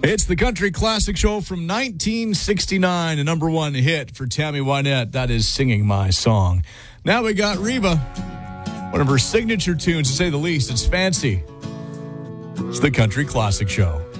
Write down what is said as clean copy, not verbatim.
It's the Country Classic Show from 1969, a number one hit for Tammy Wynette. That is Singing My Song. Now we got Reba, one of her signature tunes, to say the least. It's Fancy. It's the Country Classic Show.